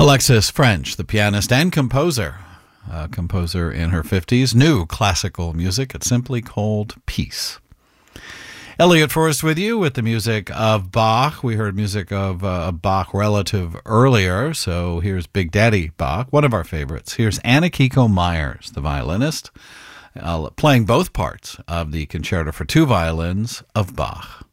Alexis French, the pianist and composer, composer in her 50s, new classical music. It's simply called Peace. Elliot Forrest with you with the music of Bach. We heard music of a Bach relative earlier, so here's Big Daddy Bach, one of our favorites. Here's Anna Kiko Myers, the violinist, playing both parts of the Concerto for Two Violins of Bach.